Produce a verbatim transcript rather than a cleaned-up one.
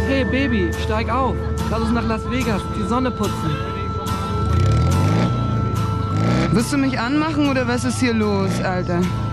Hey Baby, steig auf. Lass uns nach Las Vegas, die Sonne putzen. Wirst du mich anmachen oder was ist hier los, Alter?